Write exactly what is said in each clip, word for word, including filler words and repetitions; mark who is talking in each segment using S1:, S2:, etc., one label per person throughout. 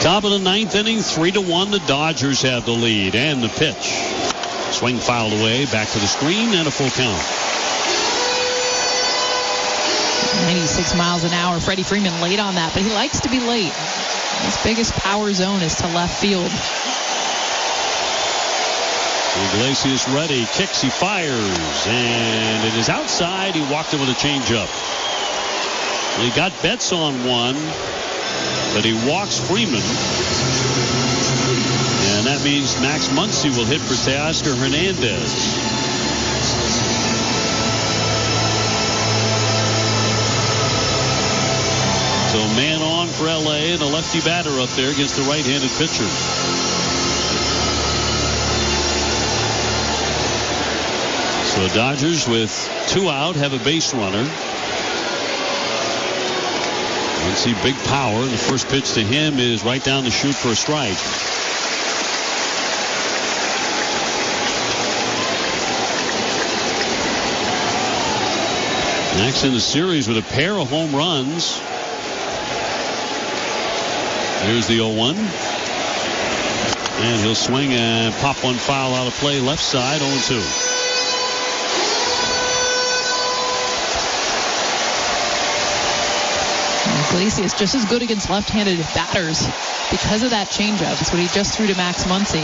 S1: Top of the ninth inning, three to one. The Dodgers have the lead. And the pitch. Swing fouled away, back to the screen, and a full count.
S2: ninety-six miles an hour. Freddie Freeman late on that, but he likes to be late. His biggest power zone is to left field.
S1: Iglesias ready, kicks, he fires, and it is outside. He walked it with a changeup. He got Betts on one, but he walks Freeman. And that means Max Muncy will hit for Teoscar Hernandez. So man on for L A and a lefty batter up there against the right-handed pitcher. So Dodgers with two out have a base runner. You can see big power. The first pitch to him is right down the chute for a strike. Next in the series with a pair of home runs. Here's the oh one. And he'll swing and pop one foul out of play left side, oh two.
S2: Iglesias just as good against left-handed batters because of that changeup. That's what he just threw to Max Muncy.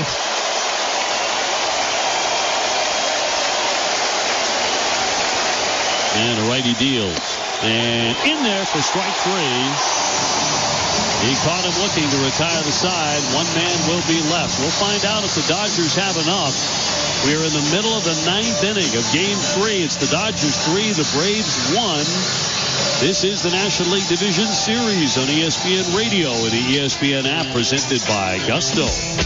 S1: And a righty deals. And in there for strike three. He caught him looking to retire the side. One man will be left. We'll find out if the Dodgers have enough. We are in the middle of the ninth inning of Game three. It's the Dodgers three, the Braves one. This is the National League Division Series on E S P N Radio and the E S P N app, presented by Gusto.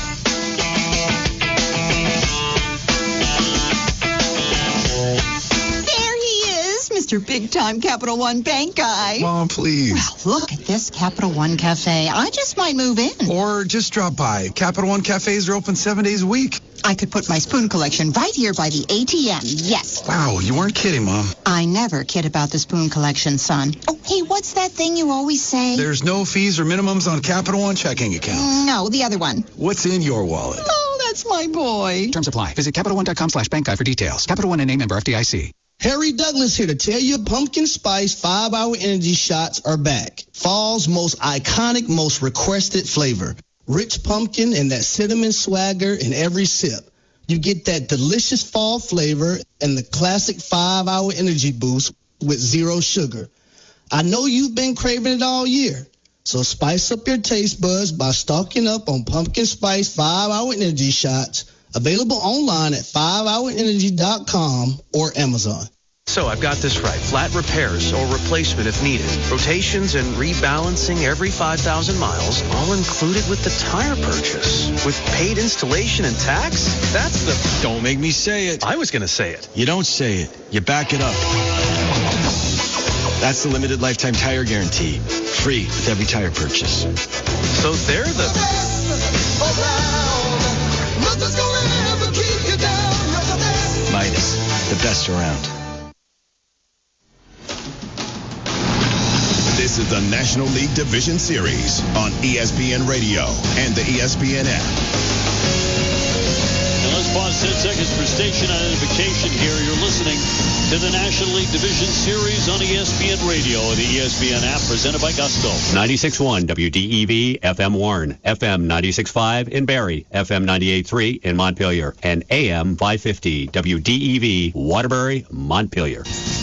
S3: Mister Big-Time Capital One Bank guy.
S4: Mom, please.
S3: Well, look at this Capital One Cafe. I just might move in.
S4: Or just drop by. Capital One Cafes are open seven days a week.
S3: I could put my spoon collection right here by the A T M. Yes.
S4: Wow, you weren't kidding, Mom.
S3: I never kid about the spoon collection, son. Oh, hey, what's that thing you always say?
S4: There's no fees or minimums on Capital One checking accounts.
S3: No, the other one.
S4: What's in your wallet?
S3: Oh, that's my boy.
S5: Terms apply. Visit Capital One dot com slash bank guide for details. Capital One N A member F D I C.
S6: Harry Douglas here to tell you pumpkin spice five-hour energy shots are back. Fall's most iconic, most requested flavor. Rich pumpkin and that cinnamon swagger in every sip. You get that delicious fall flavor and the classic five-hour energy boost with zero sugar. I know you've been craving it all year. So spice up your taste buds by stocking up on pumpkin spice five-hour energy shots. Available online at five hour energy dot com or Amazon.
S7: So I've got this right. Flat repairs or replacement if needed. Rotations and rebalancing every five thousand miles, all included with the tire purchase. With paid installation and tax? That's the...
S8: Don't make me say it.
S7: I was going to say it.
S8: You don't say it. You back it up. That's the limited lifetime tire guarantee. Free with every tire purchase.
S7: So they're the...
S8: Midas, the best around.
S9: This is the National League Division Series on E S P N Radio and the E S P N app.
S1: And let's pause ten seconds for station identification here. You're listening to the National League Division Series on E S P N Radio and the E S P N app, presented by Gusto.
S10: ninety-six point one W D E V F M Warren, F M ninety-six point five in Barrie, F M ninety-eight point three in Montpelier, and A M five fifty W D E V Waterbury, Montpelier.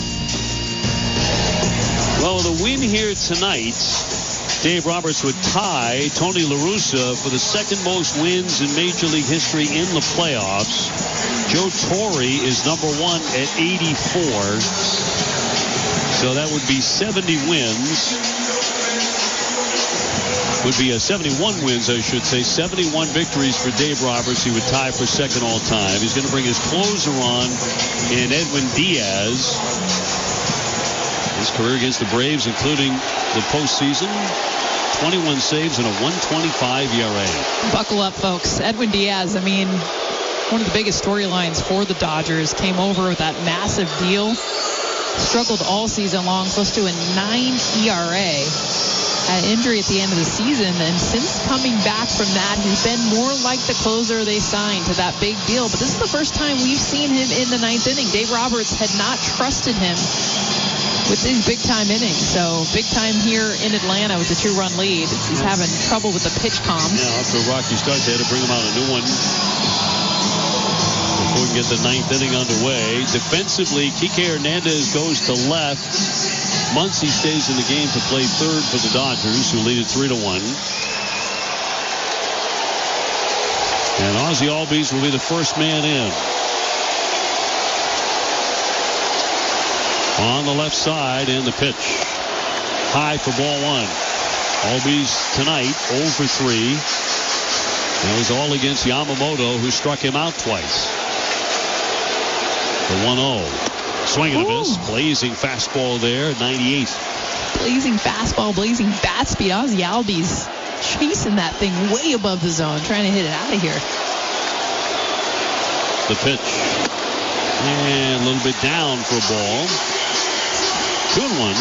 S1: Well, with a win here tonight, Dave Roberts would tie Tony La Russa for the second most wins in Major League history in the playoffs. Joe Torre is number one at eighty-four. So that would be seventy wins. Would be a seventy-one wins, I should say. seventy-one victories for Dave Roberts. He would tie for second all time. He's going to bring his closer on in Edwin Diaz. His career against the Braves, including the postseason, twenty-one saves and a one twenty-five E R A.
S2: Buckle up, folks. Edwin Diaz, I mean, one of the biggest storylines for the Dodgers, came over with that massive deal. Struggled all season long, close to a nine E R A. had an injury at the end of the season, and since coming back from that, he's been more like the closer they signed to that big deal. But this is the first time we've seen him in the ninth inning. Dave Roberts had not trusted him with these big-time innings. So big-time here in Atlanta with a two-run lead. He's having trouble with the pitch comms.
S1: Yeah, after a rocky start, they had to bring him out a new one before we can get the ninth inning underway. Defensively, Kike Hernandez goes to left. Muncy stays in the game to play third for the Dodgers, who lead it three to one. And Ozzie Albies will be the first man in. On the left side, and the pitch. High for ball one. Albies tonight oh for three. That was all against Yamamoto, who struck him out twice. The one oh. Swing and a miss. Blazing fastball there, ninety-eight.
S2: Blazing fastball, blazing bat speed. Ozzie Albies chasing that thing way above the zone, trying to hit it out of here.
S1: The pitch. And a little bit down for a ball. Two and one.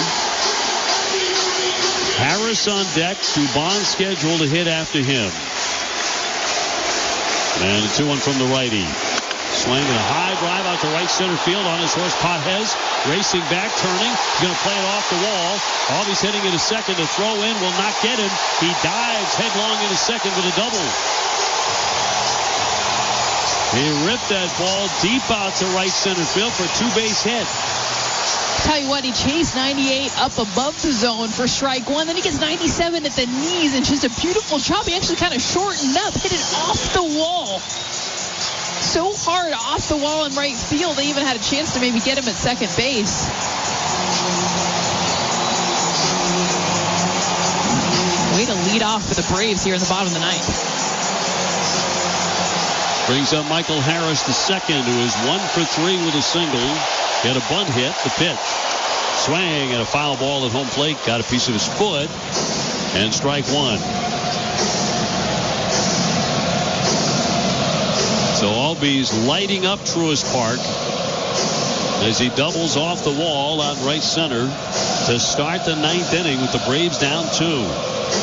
S1: Harris on deck. Dubon scheduled to hit after him. And a two one from the righty. Swing and a high drive out to right center field on his horse Pages. Racing back, turning. He's going to play it off the wall. Albies heading into second. To throw in will not get him. He dives headlong into second with a double. He ripped that ball deep out to right center field for a two-base hit.
S2: Tell you what, he chased ninety-eight up above the zone for strike one. Then he gets ninety-seven at the knees and just a beautiful chop. He actually kind of shortened up, hit it off the wall. So hard off the wall in right field, they even had a chance to maybe get him at second base. Way to lead off for the Braves here in the bottom of the ninth.
S1: Brings up Michael Harris, the second, who is one for three with a single. Got a bunt hit, the pitch. Swing and a foul ball at home plate. Got a piece of his foot. And strike one. So Albies lighting up Truist Park as he doubles off the wall out right center to start the ninth inning with the Braves down two.